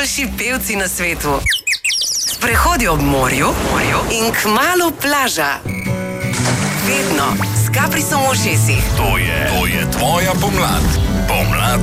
najboljši pevci na svetu. Sprehodi ob morju in kmalu plaža. Vedno s Caprisom v ušesih. To je tvoja pomlad. Pomlad